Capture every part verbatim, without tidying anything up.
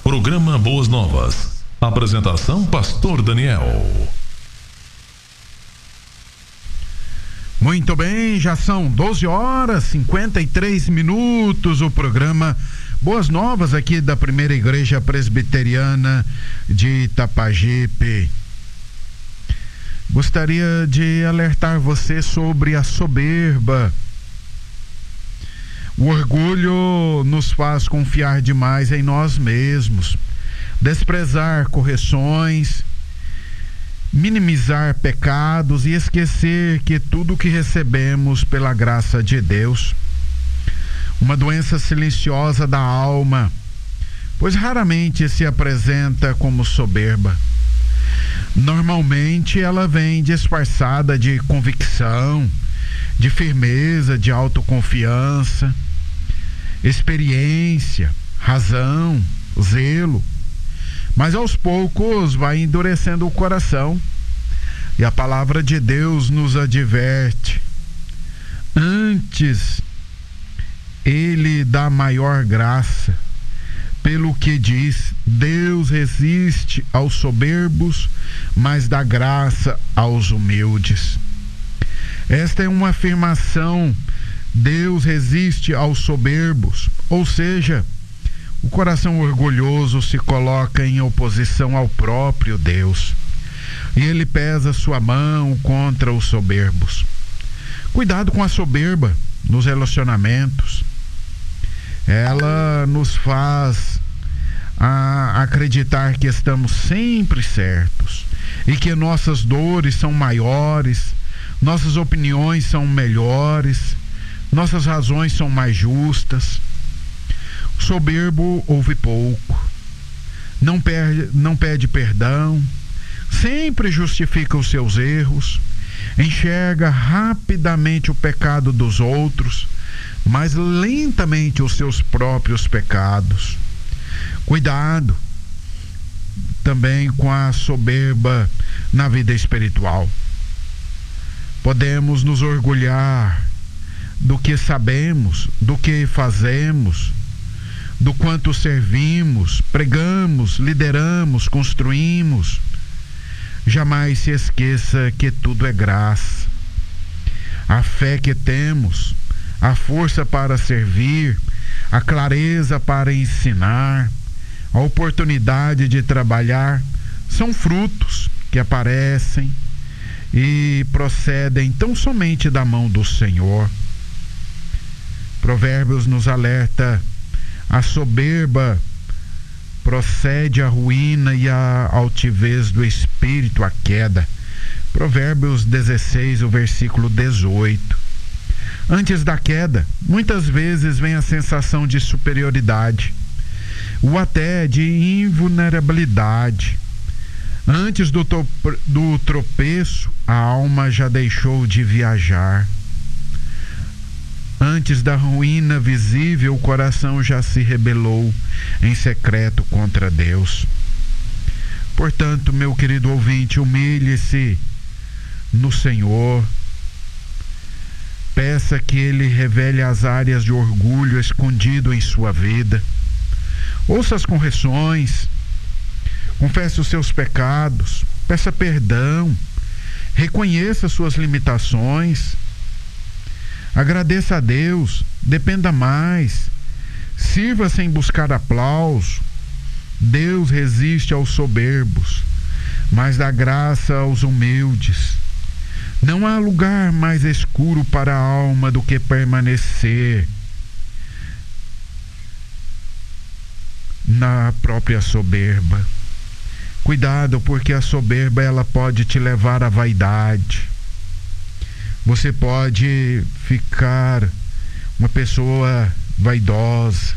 Programa Boas Novas. Apresentação Pastor Daniel. Muito bem, já são doze horas e cinquenta e três minutos. O programa Boas Novas aqui da Primeira Igreja Presbiteriana de Itapajipe. Gostaria de alertar você sobre a soberba. O orgulho nos faz confiar demais em nós mesmos, desprezar correções, minimizar pecados e esquecer que tudo que recebemos pela graça de Deus. Uma doença silenciosa da alma, pois raramente se apresenta como soberba. Normalmente ela vem disfarçada de convicção, de firmeza, de autoconfiança, experiência, razão, zelo. Mas aos poucos vai endurecendo o coração. E a palavra de Deus nos adverte: antes ele dá maior graça, pelo que diz: Deus resiste aos soberbos, mas dá graça aos humildes. Esta é uma afirmação: Deus resiste aos soberbos, ou seja, o coração orgulhoso se coloca em oposição ao próprio Deus, e ele pesa sua mão contra os soberbos. Cuidado com a soberba nos relacionamentos. Ela nos faz a acreditar que estamos sempre certos e que nossas dores são maiores, nossas opiniões são melhores, nossas razões são mais justas. O soberbo ouve pouco, não perde, não pede perdão, sempre justifica os seus erros, enxerga rapidamente o pecado dos outros, mas lentamente os seus próprios pecados. Cuidado também com a soberba na vida espiritual. Podemos nos orgulhar do que sabemos, do que fazemos, do quanto servimos, pregamos, lideramos, construímos. Jamais se esqueça que tudo é graça. A fé que temos, a força para servir, a clareza para ensinar, a oportunidade de trabalhar, são frutos que aparecem e procedem tão somente da mão do Senhor. Provérbios nos alerta: a soberba procede a ruína e a altivez do espírito a queda. Provérbios dezesseis, o versículo dezoito. Antes da queda, muitas vezes vem a sensação de superioridade, ou até de invulnerabilidade. Antes do, to- do tropeço, a alma já deixou de viajar. Antes da ruína visível, o coração já se rebelou em secreto contra Deus. Portanto, meu querido ouvinte, humilhe-se no Senhor. Peça que Ele revele as áreas de orgulho escondido em sua vida. Ouça as correções. Confesse os seus pecados. Peça perdão. Reconheça suas limitações. Agradeça a Deus, dependa mais, sirva sem buscar aplauso. Deus resiste aos soberbos, mas dá graça aos humildes. Não há lugar mais escuro para a alma do que permanecer na própria soberba. Cuidado, porque a soberba ela pode te levar à vaidade. Você pode ficar uma pessoa vaidosa.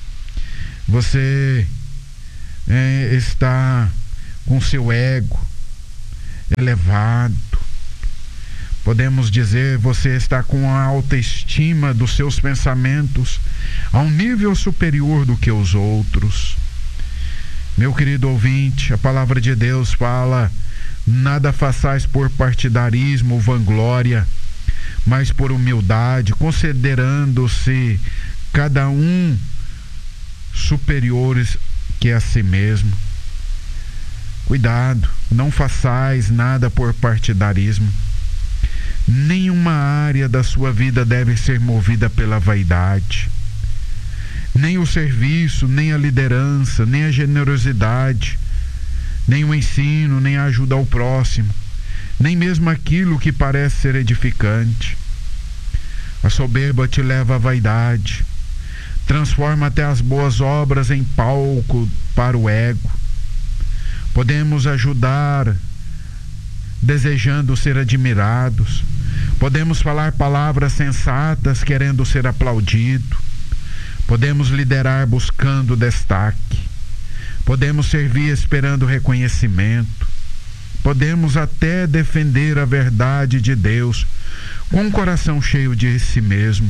Você é, está com seu ego elevado. Podemos dizer, você está com a autoestima dos seus pensamentos a um nível superior do que os outros. Meu querido ouvinte, a palavra de Deus fala: nada façais por partidarismo ou vanglória, mas por humildade, considerando-se cada um superiores que a si mesmo. Cuidado, não façais nada por partidarismo. Nenhuma área da sua vida deve ser movida pela vaidade. Nem o serviço, nem a liderança, nem a generosidade, nem o ensino, nem a ajuda ao próximo, nem mesmo aquilo que parece ser edificante. A soberba te leva à vaidade, transforma até as boas obras em palco para o ego. Podemos ajudar desejando ser admirados, podemos falar palavras sensatas querendo ser aplaudido, podemos liderar buscando destaque, podemos servir esperando reconhecimento, podemos até defender a verdade de Deus com um coração cheio de si mesmo.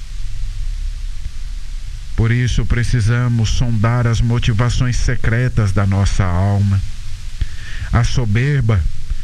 Por isso precisamos sondar as motivações secretas da nossa alma. A soberba,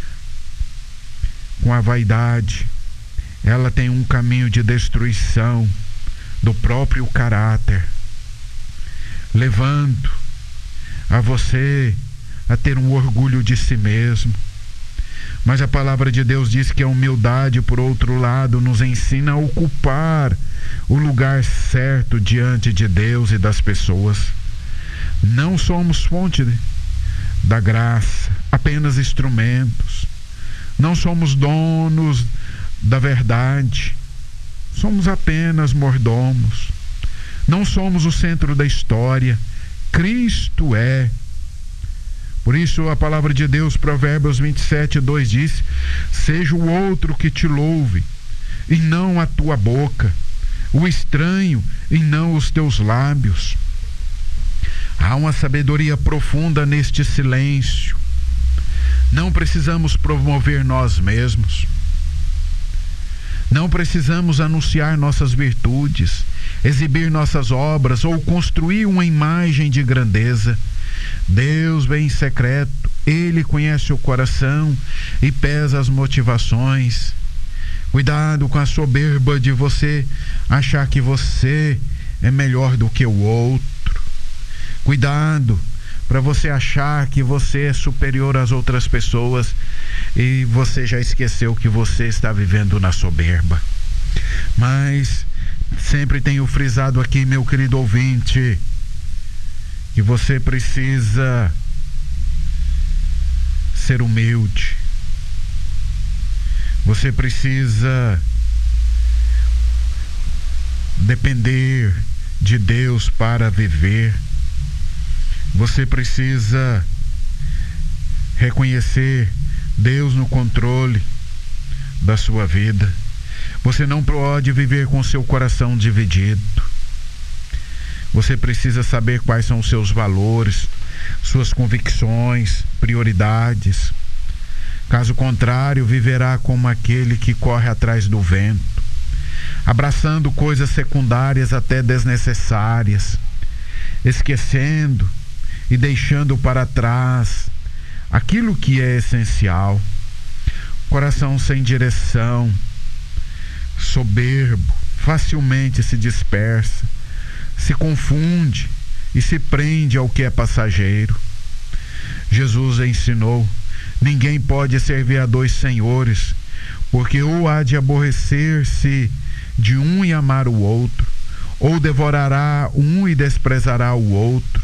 com a vaidade, ela tem um caminho de destruição do próprio caráter, levando a você a ter um orgulho de si mesmo. Mas a palavra de Deus diz que a humildade, por outro lado, nos ensina a ocupar o lugar certo diante de Deus e das pessoas. Não somos fonte da graça, apenas instrumentos. Não somos donos da verdade, somos apenas mordomos. Não somos o centro da história, Cristo é. Por isso a palavra de Deus, Provérbios vinte e sete, dois diz: seja o outro que te louve, e não a tua boca, o estranho, e não os teus lábios. Há uma sabedoria profunda neste silêncio. Não precisamos promover nós mesmos. Não precisamos anunciar nossas virtudes, exibir nossas obras ou construir uma imagem de grandeza. Deus vem em secreto, Ele conhece o coração e pesa as motivações. Cuidado com a soberba de você achar que você é melhor do que o outro. Cuidado para você achar que você é superior às outras pessoas e você já esqueceu que você está vivendo na soberba. Mas sempre tenho frisado aqui, meu querido ouvinte, que você precisa ser humilde. Você precisa depender de Deus para viver. Você precisa reconhecer Deus no controle da sua vida. Você não pode viver com seu coração dividido. Você precisa saber quais são os seus valores, suas convicções, prioridades. Caso contrário, viverá como aquele que corre atrás do vento, abraçando coisas secundárias até desnecessárias, esquecendo e deixando para trás aquilo que é essencial. Coração sem direção, soberbo, facilmente se dispersa, se confunde e se prende ao que é passageiro. Jesus ensinou: ninguém pode servir a dois senhores, porque ou há de aborrecer-se de um e amar o outro, ou devorará um e desprezará o outro.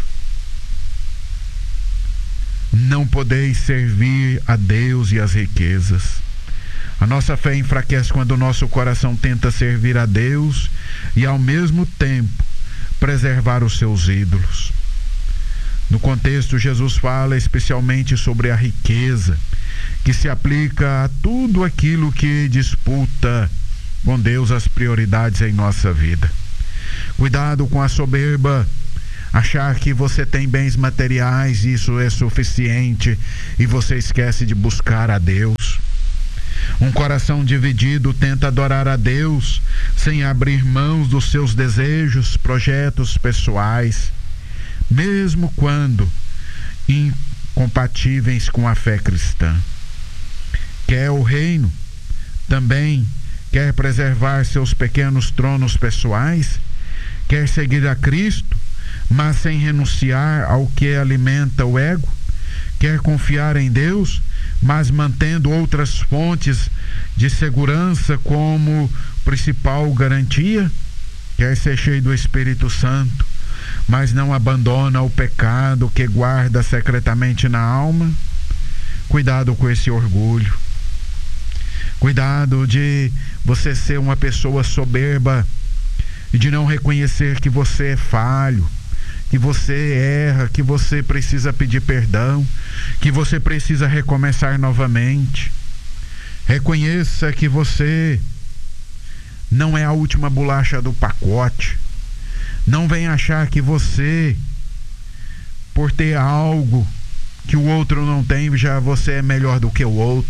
Não podeis servir a Deus e as riquezas. A nossa fé enfraquece quando o nosso coração tenta servir a Deus e, ao mesmo tempo, preservar os seus ídolos. No contexto, Jesus fala especialmente sobre a riqueza, que se aplica a tudo aquilo que disputa com Deus as prioridades em nossa vida. Cuidado com a soberba, achar que você tem bens materiais, isso é suficiente, e você esquece de buscar a Deus. Um coração dividido tenta adorar a Deus sem abrir mãos dos seus desejos, projetos pessoais, mesmo quando incompatíveis com a fé cristã. Quer o reino, também quer preservar seus pequenos tronos pessoais, quer seguir a Cristo, mas sem renunciar ao que alimenta o ego? Quer confiar em Deus, mas mantendo outras fontes de segurança como principal garantia? Quer ser cheio do Espírito Santo, mas não abandona o pecado que guarda secretamente na alma? Cuidado com esse orgulho. Cuidado de você ser uma pessoa soberba e de não reconhecer que você é falho, que você erra, que você precisa pedir perdão, que você precisa recomeçar novamente. Reconheça que você não é a última bolacha do pacote. Não venha achar que você, por ter algo que o outro não tem, já você é melhor do que o outro.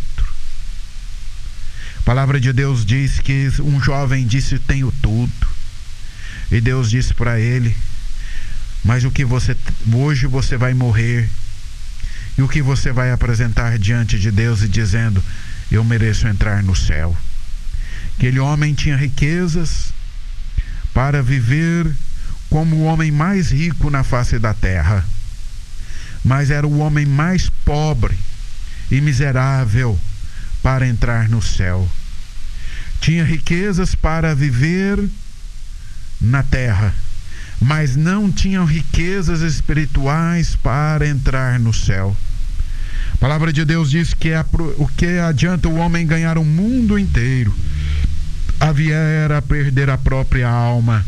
A palavra de Deus diz que um jovem disse: tenho tudo. E Deus disse para ele: mas o que você hoje você vai morrer, e o que você vai apresentar diante de Deus e dizendo: eu mereço entrar no céu. Aquele homem tinha riquezas para viver como o homem mais rico na face da terra, mas era o homem mais pobre e miserável para entrar no céu. Tinha riquezas para viver na terra, mas não tinham riquezas espirituais para entrar no céu. A palavra de Deus diz que é o que adianta o homem ganhar o mundo inteiro, a vier a perder a própria alma.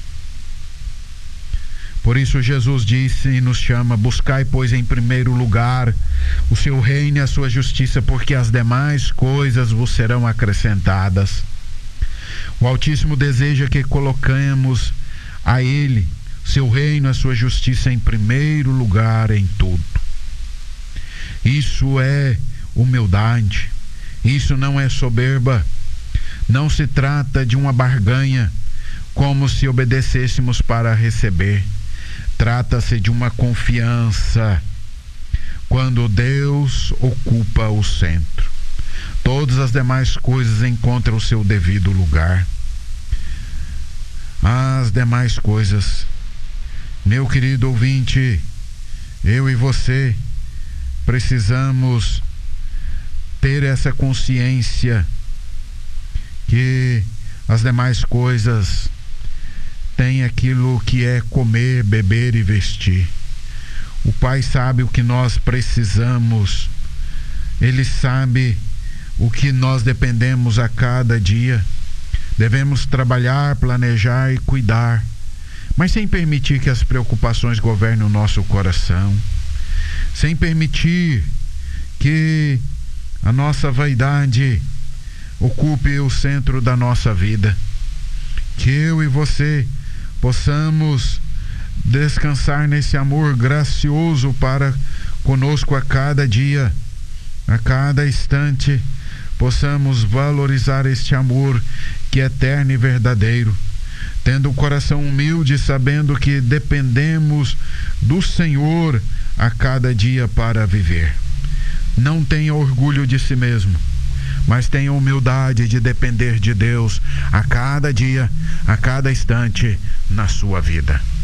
Por isso Jesus disse e nos chama: buscai, pois, em primeiro lugar o seu reino e a sua justiça, porque as demais coisas vos serão acrescentadas. O Altíssimo deseja que coloquemos a Ele, seu reino, a sua justiça em primeiro lugar em tudo. Isso é humildade, isso não é soberba. Não se trata de uma barganha, como se obedecêssemos para receber. Trata-se de uma confiança, quando Deus ocupa o centro. Todas as demais coisas encontram o seu devido lugar. As demais coisas, meu querido ouvinte, eu e você precisamos ter essa consciência que as demais coisas têm aquilo que é comer, beber e vestir. O Pai sabe o que nós precisamos, Ele sabe o que nós dependemos a cada dia. Devemos trabalhar, planejar e cuidar, mas sem permitir que as preocupações governem o nosso coração, sem permitir que a nossa vaidade ocupe o centro da nossa vida. Que eu e você possamos descansar nesse amor gracioso para conosco a cada dia, a cada instante. Possamos valorizar este amor que é eterno e verdadeiro, tendo o coração humilde, sabendo que dependemos do Senhor a cada dia para viver. Não tenha orgulho de si mesmo, mas tenha humildade de depender de Deus a cada dia, a cada instante na sua vida.